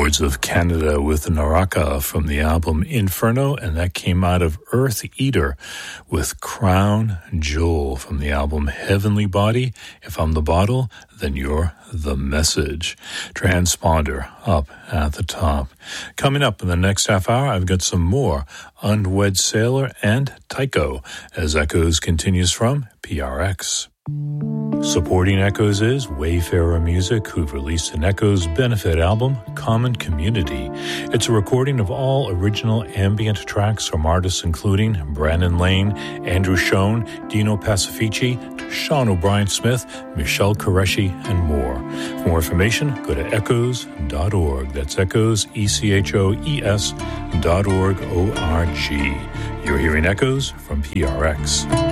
Boards of Canada with Naraka from the album Inferno, and that came out of Earth Eater with Crown Jewel from the album Heavenly Body. If I'm the bottle, then you're the message. Transponder up at the top. Coming up in the next half hour, I've got some more Unwed Sailor and Tycho as Echoes continues from PRX. Supporting Echoes is Wayfarer Music, who've released an Echoes benefit album, Common Community. It's a recording of all original ambient tracks from artists including Brandon Lane, Andrew Schoen, Dino Pacifici, Sean O'Brien Smith, Michelle Qureshi, and more. For more information, go to echoes.org. That's echoes, ECHOES.org, O-R-G. You're hearing Echoes from PRX.